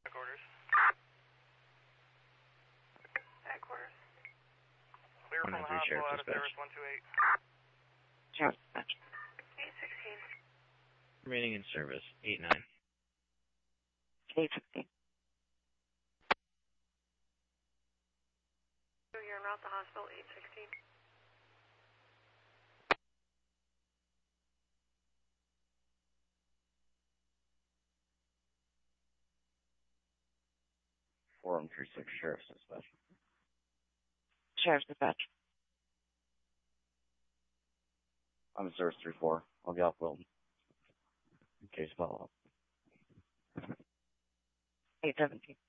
Headquarters. Headquarters. Clear from the hospital out of service 128. Sheriff dispatch. 816. Remaining in service 89. 816. So you're en route to hospital 816. Forum 36 Sheriff's Dispatch. Sheriff's dispatch. I'm in service 3-4. I'll be off Wilton. In case follow-up. 817.